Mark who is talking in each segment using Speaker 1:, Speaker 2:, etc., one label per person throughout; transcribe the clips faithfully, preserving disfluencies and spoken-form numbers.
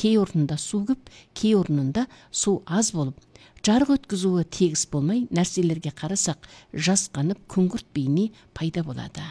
Speaker 1: кей орнында су көп, кей орнында су аз болып, жарық өткізуі тегіс болмай, нәрселерге қарасақ, жасқанып, күңгірт бейне пайда болады.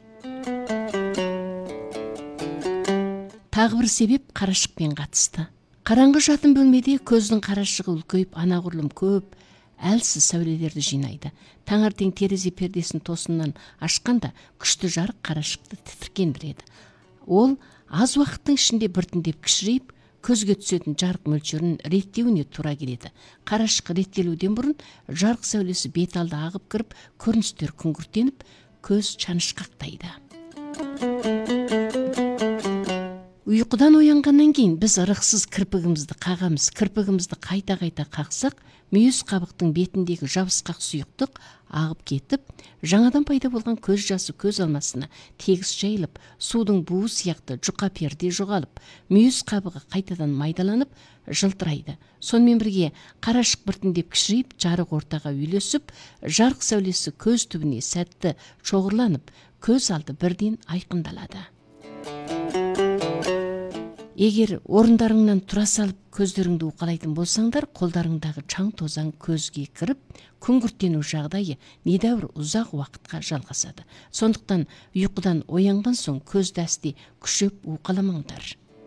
Speaker 1: Тағы бір себеп қарашықпен қатысты. Қараңғы жатын бөлмеде көздің қарашығы үлкейіп, анағұрлым көп, әлсіз сәулелерді жинайды. Таңертең терезе пердесін тосыннан ашқанда күшті жарық қарашықты тітіркендіреді. Ол аз уақыттың ішінде біртіндеп кішірейіп, көзге түсетін жарық мөлшерін реттеуіне тура келеді. Қарашық реттелуден бұрын жарық сәулесі бет алды ағып кіріп, көріністер күңгірттеніп, көз шанышқақтайды. Ұйқыдан оянғаннан кейін біз ырықсыз кірпігімізді қағамыз. Кірпігімізді қайта-қайта қақсақ, мүйіз қабықтың бетіндегі жабысқақ сұйықтық ағып кетіп, жаңадан пайда болған көз жасы көз алмасына тегіс жайылып, судың буы сияқты жұқа перде жоғалып, мүйіз қабығы қайтадан майдаланып, жылтырайды. Сонымен бірге қарашық біртіндеп кішірейіп, жарық ортаға үйлесіп, жарық сәулесі көз түбіне сәтті шоғырланып, көз алды бірден айқындалады. Егер орындарыңнан тұра салып көздеріңді уқалайтын болсаңдар, қолдарыңдағы шаң тозаң көзге кіріп, күңгірттену жағдайы недәуір ұзақ уақытқа жалғасады. Сондықтан ұйқыдан оянған соң көзді әсте күшеп уқаламаңдар.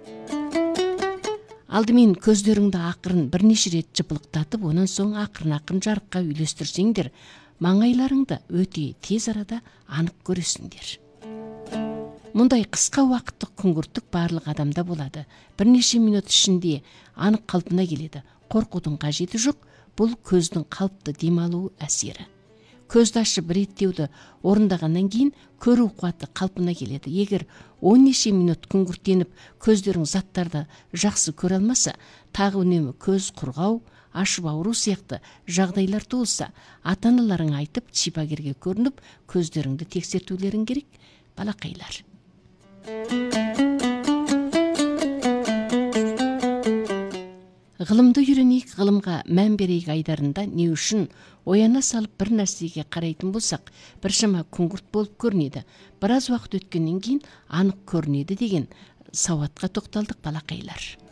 Speaker 1: Алдымен көздеріңді ақырын бірнеше рет жыпылықтатып, онан соң ақырын-ақырын жарыққа үйлестірсеңдер, маңайларыңды өте тез арада анық көресіңдер. Мұндай қысқа уақыттық күңгірттік барлық адамда болады. Бірнеше минут ішінде анық қалпына келеді. Қорқудың қажеті жоқ, бұл көздің қалыпты демалу әсері. Көзді ашып реттеуді орындағаннан кейін көру қуаты қалпына келеді. Егер он неше минут күңгірттеніп, көздерің заттарды жақсы көре алмаса, тағы үнемі көз құрғау, ашып ауру сияқты жағдайлар туылса, ата-аналарың айтып, шипагерге көрініп, көздеріңді тексертулерің керек, балақайлар. Ғылымды үйренейік, ғылымға мән берейік айдарында не үшін ояна салып бір нәрсеге қарайтын болсақ, біршама күңгірт болып көрінеді. Біраз уақыт өткеннен кейін анық көрінеді деген сауатқа тоқталдық балақайлар.